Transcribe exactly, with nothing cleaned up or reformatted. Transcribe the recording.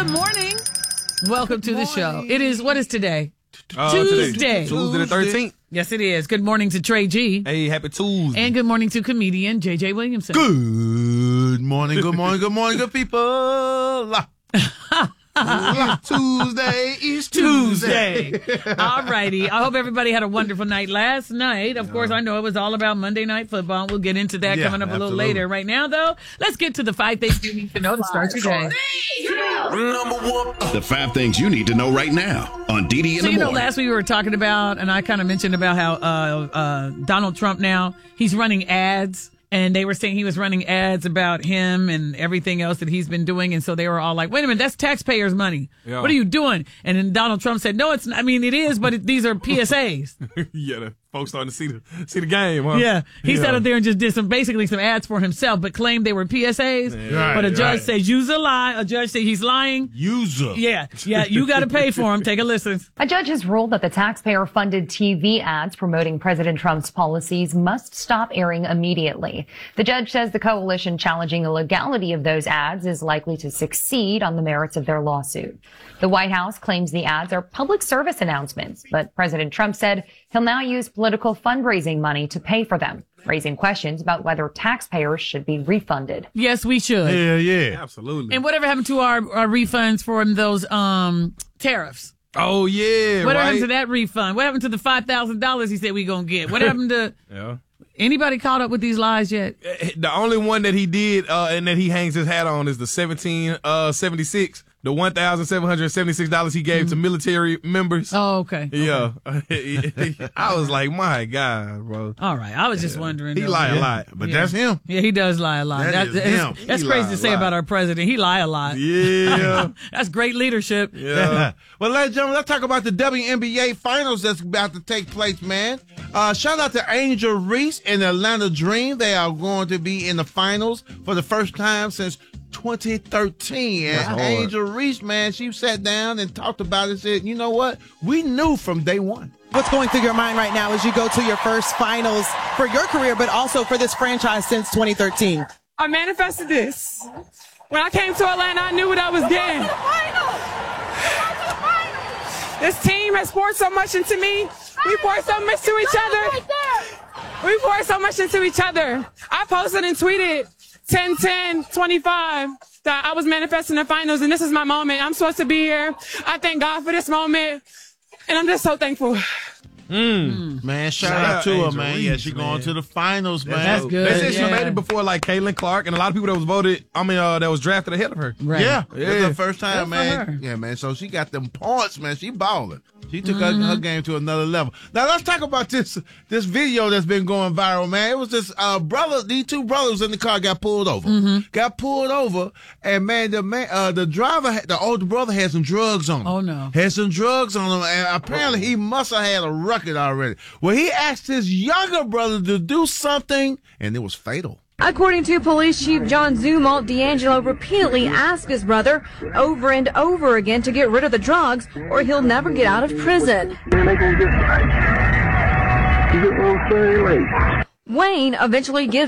Good morning. Welcome to the show. It is, what is today? Uh, Tuesday. Today. Tuesday the thirteenth. Yes, it is. Good morning to Trey G. Hey, happy Tuesday. And good morning to comedian J J Williamson. Good morning, good morning, good morning, good people. Tuesday is Tuesday. All righty. I hope everybody had a wonderful night last night. Of course, I know it was all about Monday Night Football. We'll get into that Yeah, coming up a little absolutely. later. Right now, though, let's get to the five things you need to know to start your day. The five things you need to know right now on D D in So, the you know, morning. last week we were talking about, and I kind of mentioned about how uh, uh, Donald Trump now, he's running ads. And they were saying he was running ads about him and everything else that he's been doing. And so they were all like, wait a minute, that's taxpayers' money. Yeah. What are you doing? And then Donald Trump said, no, it's not. I mean, it is, but it, these are P S As. Yeah, the folks starting to see the see the game, huh? Yeah. He yeah. sat up there and just did some, basically some ads for himself, but claimed they were P S As. Right, but a judge right. said, use a lie. A judge said he's lying. User. Yeah. Yeah. You got to pay for him. Take a listen. A judge has ruled that the taxpayer-funded T V ads promoting President Trump's policies must stop airing immediately. The judge says the coalition challenging the legality of those ads is likely to succeed on the merits of their lawsuit. The White House claims the ads are public service announcements, but President Trump said he'll now use political fundraising money to pay for them, raising questions about whether taxpayers should be refunded. Yes, we should. Yeah, yeah. Absolutely. And whatever happened to our, our refunds for those um tariffs? oh, yeah, What right? happened to that refund? What happened to the five thousand dollars he said we going to get? What happened to Yeah. anybody caught up with these lies yet? The only one that he did uh, and that he hangs his hat on is the seventeen seventy-six, the one thousand seven hundred seventy-six dollars he gave to military members. Oh, okay. Yeah. I was like, my God, bro. All right. I was just wondering. He though. lie a lot. But Yeah. that's him. Yeah, he does lie a lot. That is that's him. that's He crazy lie to a say lot. about our president. He lie a lot. Yeah. That's great leadership. Yeah. Well, ladies and gentlemen, let's talk about the W N B A Finals that's about to take place, man. Uh, shout out to Angel Reese and the Atlanta Dream. They are going to be in the finals for the first time since twenty thirteen. And hard. Angel Reese, man, she sat down and talked about it and said, you know what? We knew from day one. What's going through your mind right now as you go to your first finals for your career, but also for this franchise since twenty thirteen? I manifested this. When I came to Atlanta, I knew what I was getting. This team has poured so much into me. We poured so much to each other. We poured so much into each other. I posted and tweeted ten ten twenty-five that I was manifesting the finals, and this is my moment. I'm supposed to be here. I thank God for this moment, and I'm just so thankful. Man, shout, Shout out out to her, Angel man. Reese, Yeah, she going man. to the finals, man. That's good. They said she Yeah. made it before, like, Caitlin Clark and a lot of people that was voted, I mean, uh, that was drafted ahead of her. Right. Yeah, Yeah. it's her first time, Good for her. man. Yeah, man. So she got them points, man. She balling. She took her, her game to another level. Now let's talk about this this video that's been going viral, man. It was this uh brother, these two brothers in the car got pulled over. Got pulled over, and man, the man, uh, the driver, had- the older brother had some drugs on him. Oh, no. Had some drugs on him, and apparently he must have had a record already. Well, he asked his younger brother to do something, and it was fatal. According to Police Chief John Zumalt, D'Angelo repeatedly asked his brother over and over again to get rid of the drugs or he'll never get out of prison. Wayne eventually gives